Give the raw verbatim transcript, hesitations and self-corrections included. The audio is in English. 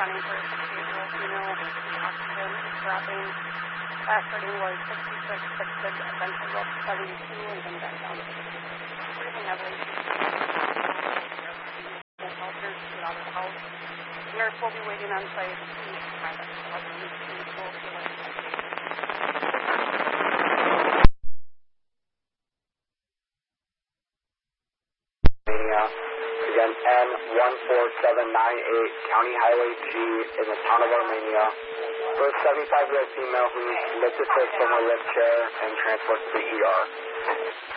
responding for a sixty-eight-year-old female. Oxygen is dropping. Last reading was sixty-six, but could eventually go up to seventy-two and then back down to breathing heavily. Shelters to get out of the house. The nurse will be waiting on site to find out how the need to go to the Again, N one four seven nine eight, County Highway G in the town of Armenia. For a seventy-five-year-old female who needs lift assist from a lift chair and transport to the E R.